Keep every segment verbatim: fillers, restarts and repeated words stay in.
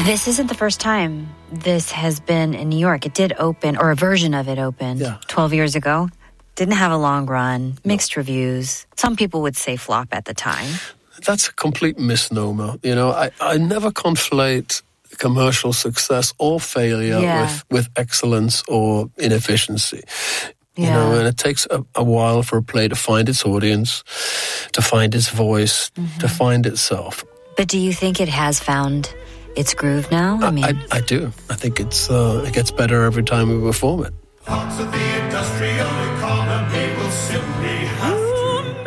This isn't the first time this has been in New York. It did open, or a version of it opened, yeah. twelve years ago. Didn't have a long run, mixed no. reviews. Some people would say flop at the time. That's a complete misnomer. You know, I, I never conflate commercial success or failure yeah. with, with excellence or inefficiency. You yeah. know, and it takes a, a while for a play to find its audience, to find its voice, mm-hmm. to find itself. But do you think it has found its groove now? I mean, I, I, I do. I think it's uh, it gets better every time we perform it. Parts of the industrial economy will simply have to.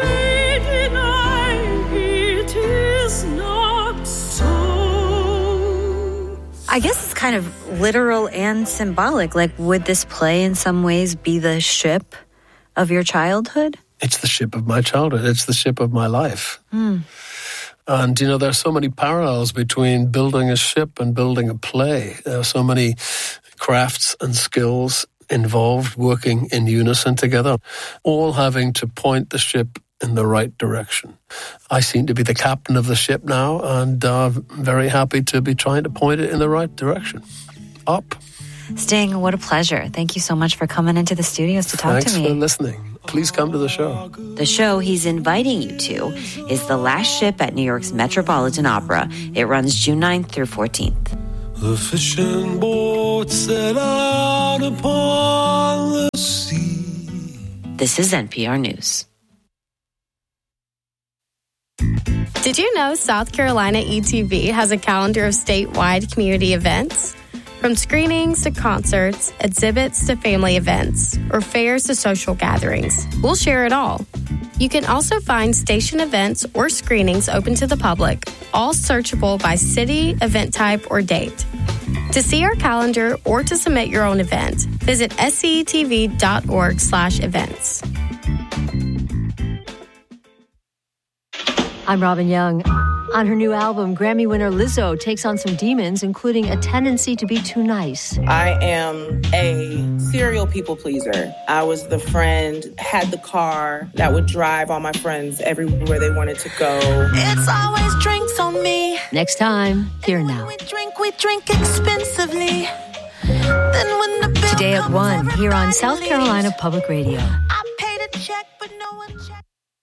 It is not so. I guess it's kind of literal and symbolic. Like, would this play in some ways be the ship of your childhood? It's the ship of my childhood. It's the ship of my life. Hmm. And, you know, there are so many parallels between building a ship and building a play. There are so many crafts and skills involved working in unison together, all having to point the ship in the right direction. I seem to be the captain of the ship now, and uh, very happy to be trying to point it in the right direction. Up. Sting, what a pleasure. Thank you so much for coming into the studios to talk Thanks to me. Thanks for listening. Please come to the show. The show he's inviting you to is The Last Ship at New York's Metropolitan Opera. It runs June ninth through fourteenth. The fishing boat set out upon the sea. This is N P R News. Did you know South Carolina E T V has a calendar of statewide community events? From screenings to concerts, exhibits to family events, or fairs to social gatherings, we'll share it all. You can also find station events or screenings open to the public, all searchable by city, event type, or date. To see our calendar or to submit your own event, visit scetv.org slash events. I'm Robin Young. On her new album, Grammy winner Lizzo takes on some demons, including a tendency to be too nice. I am a serial people pleaser. I was the friend, had the car that would drive all my friends everywhere they wanted to go. It's always drinks on me. Next time, here now. We drink, we drink expensively. Then when the bill Today at one, here on South Carolina Public Radio. I paid a check, but no one checked.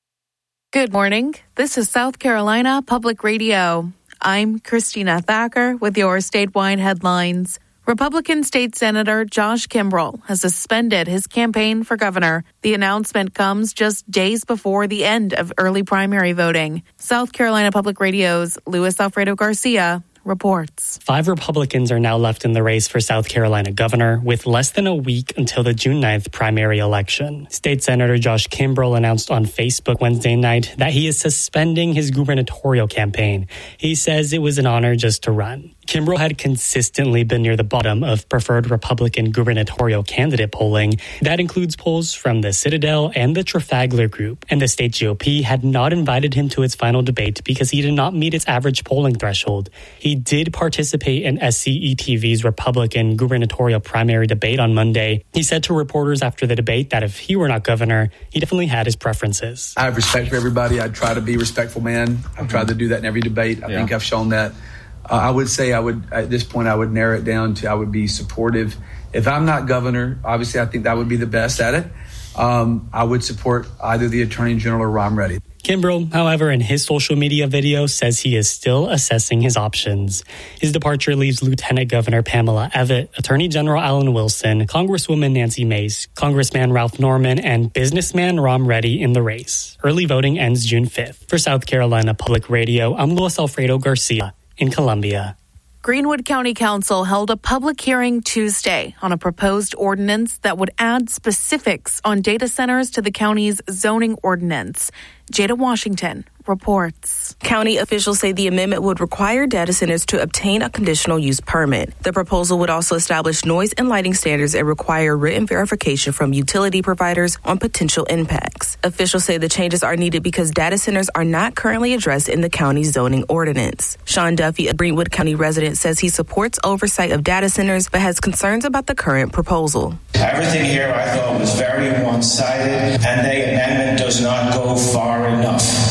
Good morning. This is South Carolina Public Radio. I'm Christina Thacker with your statewide headlines. Republican State Senator Josh Kimbrell has suspended his campaign for governor. The announcement comes just days before the end of early primary voting. South Carolina Public Radio's Luis Alfredo Garcia reports. Five Republicans are now left in the race for South Carolina governor, with less than a week until the June ninth primary election. State Senator Josh Kimbrell announced on Facebook Wednesday night that he is suspending his gubernatorial campaign. He says it was an honor just to run. Kimbrell had consistently been near the bottom of preferred Republican gubernatorial candidate polling. That includes polls from the Citadel and the Trafalgar Group. And the state G O P had not invited him to its final debate because he did not meet its average polling threshold. He did participate in S C E T V's Republican gubernatorial primary debate on Monday. He said to reporters after the debate that if he were not governor, he definitely had his preferences. I have respect for everybody. I try to be a respectful man. I've tried to do that in every debate. I yeah. think I've shown that. Uh, I would say I would, at this point, I would narrow it down to I would be supportive. If I'm not governor, obviously I think that would be the best at it. Um, I would support either the Attorney General or Ron Ready. Kimbrell, however, in his social media video, says he is still assessing his options. His departure leaves Lieutenant Governor Pamela Evette, Attorney General Alan Wilson, Congresswoman Nancy Mace, Congressman Ralph Norman, and businessman Ron Ready in the race. Early voting ends June fifth. For South Carolina Public Radio, I'm Luis Alfredo Garcia in Columbia. Greenwood County Council held a public hearing Tuesday on a proposed ordinance that would add specifics on data centers to the county's zoning ordinance. Jada Washington reports. County officials say the amendment would require data centers to obtain a conditional use permit. The proposal would also establish noise and lighting standards and require written verification from utility providers on potential impacts. Officials say the changes are needed because data centers are not currently addressed in the county's zoning ordinance. Sean Duffy, a Greenwood County resident, says he supports oversight of data centers but has concerns about the current proposal. Everything here I thought was very one-sided, and the amendment does not go far enough.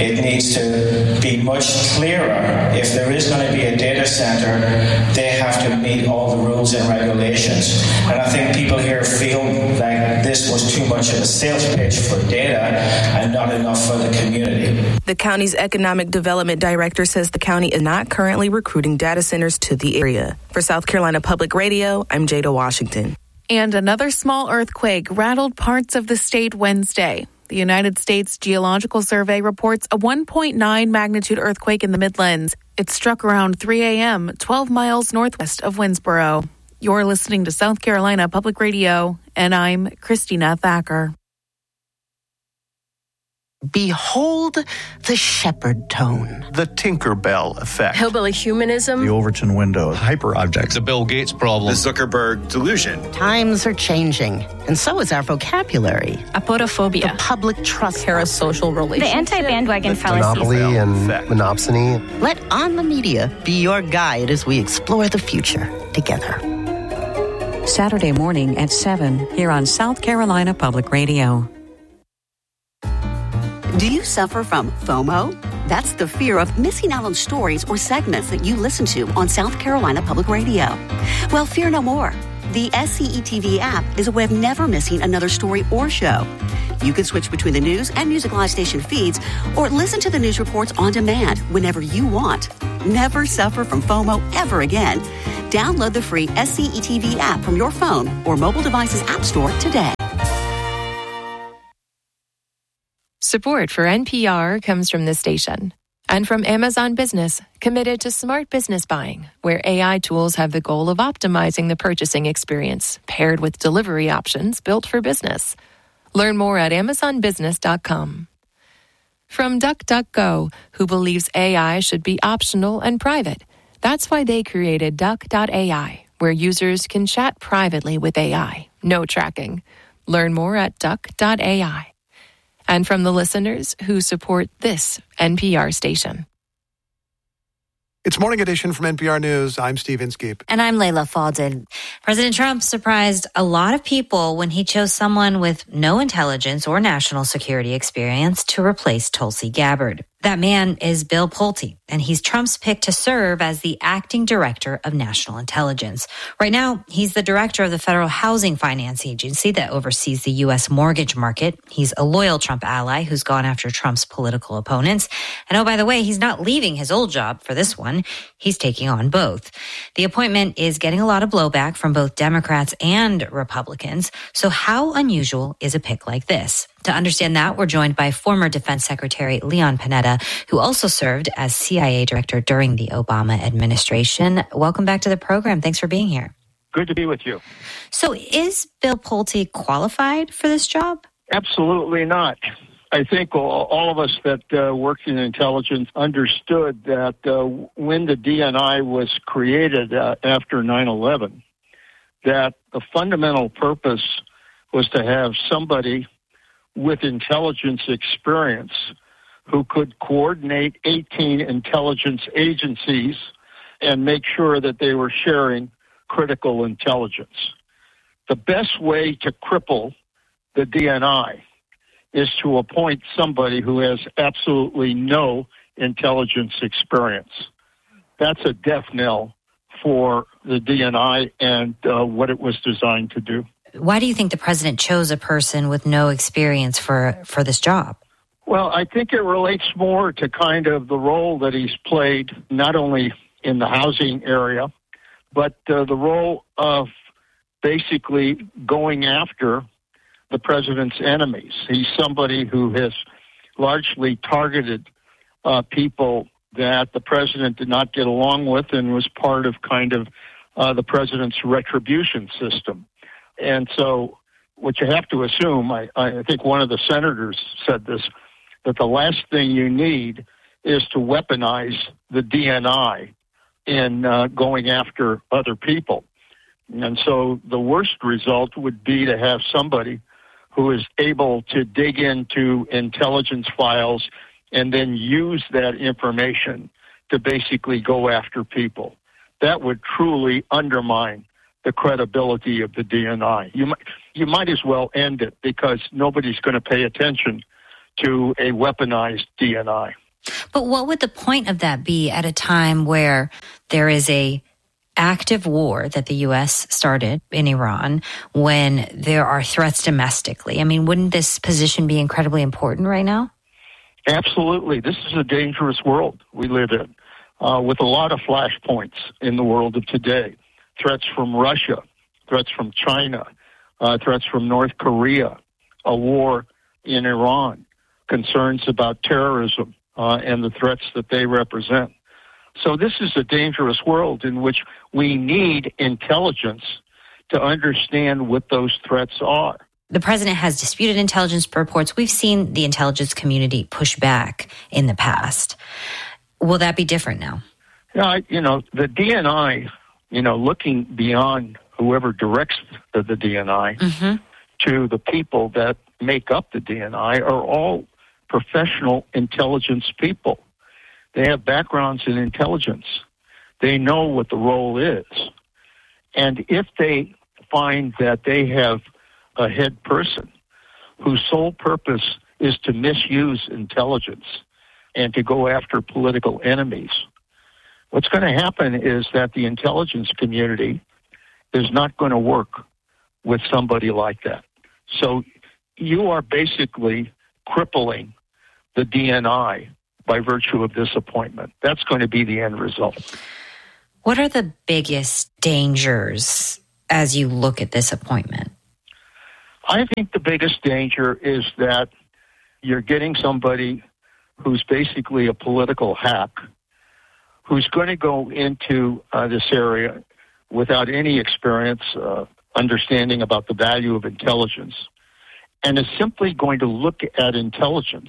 It needs to be much clearer. If there is going to be a data center, they have to meet all the rules and regulations. And I think people here feel like this was too much of a sales pitch for data and not enough for the community. The county's economic development director says the county is not currently recruiting data centers to the area. For South Carolina Public Radio, I'm Jada Washington. And another small earthquake rattled parts of the state Wednesday. The United States Geological Survey reports a one point nine magnitude earthquake in the Midlands. It struck around three a.m., twelve miles northwest of Winnsboro. You're listening to South Carolina Public Radio, and I'm Christina Thacker. Behold the shepherd tone. The Tinkerbell effect. Hillbilly humanism. The Overton window. Hyperobjects. The Bill Gates problem. The Zuckerberg delusion. Times are changing, and so is our vocabulary. Apodophobia. The public trust. Parasocial relationship. The anti-bandwagon fallacy. Monopoly and monopsony. Let On the Media be your guide as we explore the future together. Saturday morning at seven here on South Carolina Public Radio. Do you suffer from FOMO? That's the fear of missing out on stories or segments that you listen to on South Carolina Public Radio. Well, fear no more. The S C E T V app is a way of never missing another story or show. You can switch between the news and Music Live station feeds or listen to the news reports on demand whenever you want. Never suffer from FOMO ever again. Download the free S C E T V app from your phone or mobile device's app store today. Support for N P R comes from this station and from Amazon Business, committed to smart business buying, where A I tools have the goal of optimizing the purchasing experience, paired with delivery options built for business. Learn more at amazon business dot com. From DuckDuckGo, who believes A I should be optional and private. That's why they created Duck dot A I, where users can chat privately with A I. No tracking. Learn more at Duck dot A I. And from the listeners who support this N P R station. It's Morning Edition from N P R News. I'm Steve Inskeep. And I'm Layla Faldin. President Trump surprised a lot of people when he chose someone with no intelligence or national security experience to replace Tulsi Gabbard. That man is Bill Pulte, and he's Trump's pick to serve as the acting director of national intelligence. Right now, he's the director of the Federal Housing Finance Agency that oversees the U S mortgage market. He's a loyal Trump ally who's gone after Trump's political opponents. And oh, by the way, he's not leaving his old job for this one. He's taking on both. The appointment is getting a lot of blowback from both Democrats and Republicans. So how unusual is a pick like this? To understand that, we're joined by former Defense Secretary Leon Panetta, who also served as C I A director during the Obama administration. Welcome back to the program. Thanks for being here. Good to be with you. So is Bill Pulte qualified for this job? Absolutely not. I think all, all of us that uh, worked in intelligence understood that uh, when the D N I was created uh, after nine eleven, that the fundamental purpose was to have somebody with intelligence experience who could coordinate eighteen intelligence agencies and make sure that they were sharing critical intelligence. The best way to cripple the D N I is to appoint somebody who has absolutely no intelligence experience. That's a death knell for the D N I and uh, what it was designed to do. Why do you think the president chose a person with no experience for, for this job? Well, I think it relates more to kind of the role that he's played, not only in the housing area, but uh, the role of basically going after the president's enemies. He's somebody who has largely targeted uh, people that the president did not get along with and was part of kind of uh, the president's retribution system. And so what you have to assume, I, I think one of the senators said this, that the last thing you need is to weaponize the D N I in uh, going after other people. And so the worst result would be to have somebody who is able to dig into intelligence files and then use that information to basically go after people. That would truly undermine the credibility of the D N I. You might, you might as well end it because nobody's going to pay attention to a weaponized D N I. But what would the point of that be at a time where there is a active war that the U S started in Iran, when there are threats domestically? I mean, wouldn't this position be incredibly important right now? Absolutely. This is a dangerous world we live in, uh, with a lot of flashpoints in the world of today. Threats from Russia, threats from China, uh, threats from North Korea, a war in Iran, concerns about terrorism uh, and the threats that they represent. So this is a dangerous world in which we need intelligence to understand what those threats are. The president has disputed intelligence reports. We've seen the intelligence community push back in the past. Will that be different now? Yeah, you know, the D N I, you know, looking beyond whoever directs the, the D N I mm-hmm. to the people that make up the D N I are all professional intelligence people. They have backgrounds in intelligence. They know what the role is. And if they find that they have a head person whose sole purpose is to misuse intelligence and to go after political enemies, what's going to happen is that the intelligence community is not going to work with somebody like that. So you are basically crippling the D N I by virtue of this appointment. That's going to be the end result. What are the biggest dangers as you look at this appointment? I think the biggest danger is that you're getting somebody who's basically a political hack, who's going to go into uh, this area without any experience, uh, understanding about the value of intelligence, and is simply going to look at intelligence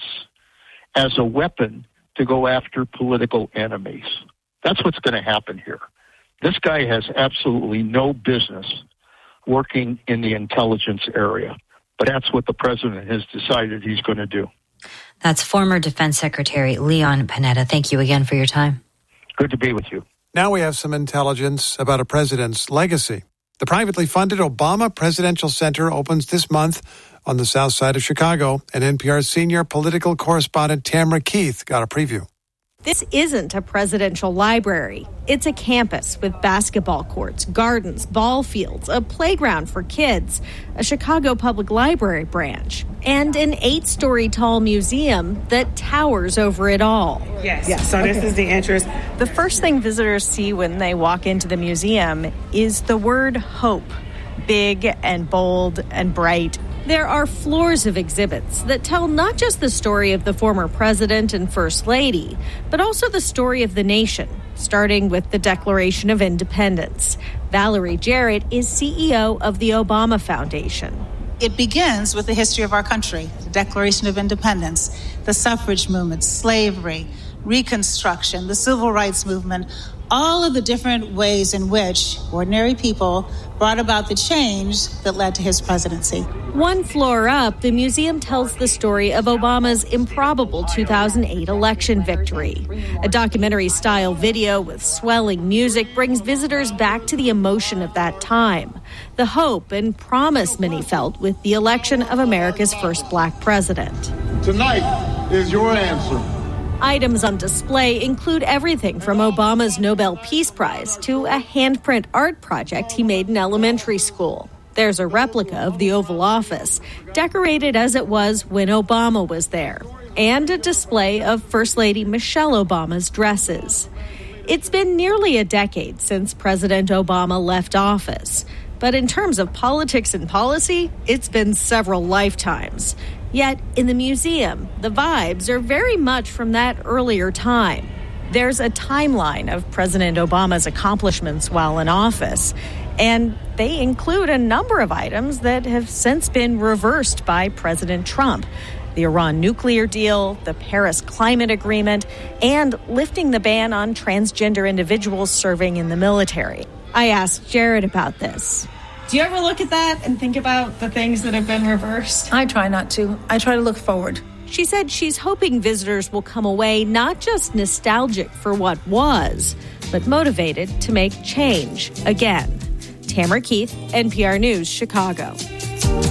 as a weapon to go after political enemies. That's what's going to happen here. This guy has absolutely no business working in the intelligence area, but that's what the president has decided he's going to do. That's former Defense Secretary Leon Panetta. Thank you again for your time. Good to be with you. Now we have some intelligence about a president's legacy. The privately funded Obama Presidential Center opens this month on the south side of Chicago, and N P R's senior political correspondent Tamara Keith got a preview. This isn't a presidential library. It's a campus with basketball courts, gardens, ball fields, a playground for kids, a Chicago Public Library branch, and an eight-story tall museum that towers over it all. Yes, yes. So okay. This is the entrance. The first thing visitors see when they walk into the museum is the word hope, big and bold and bright. There are floors of exhibits that tell not just the story of the former president and first lady, but also the story of the nation, starting with the Declaration of Independence. Valerie Jarrett is C E O of the Obama Foundation. It begins with the history of our country, the Declaration of Independence, the suffrage movement, slavery, Reconstruction, the civil rights movement, all of the different ways in which ordinary people brought about the change that led to his presidency. One floor up, the museum tells the story of Obama's improbable two thousand eight election victory. A documentary-style video with swelling music brings visitors back to the emotion of that time, the hope and promise many felt with the election of America's first black president. Tonight is your answer. Items on display include everything from Obama's Nobel Peace Prize to a handprint art project he made in elementary school. There's a replica of the Oval Office, decorated as it was when Obama was there, and a display of First Lady Michelle Obama's dresses. It's been nearly a decade since President Obama left office, but in terms of politics and policy, it's been several lifetimes. Yet, in the museum, the vibes are very much from that earlier time. There's a timeline of President Obama's accomplishments while in office, and they include a number of items that have since been reversed by President Trump. The Iran nuclear deal, the Paris Climate Agreement, and lifting the ban on transgender individuals serving in the military. I asked Jared about this. Do you ever look at that and think about the things that have been reversed? I try not to. I try to look forward. She said she's hoping visitors will come away not just nostalgic for what was, but motivated to make change again. Tamara Keith, N P R News, Chicago.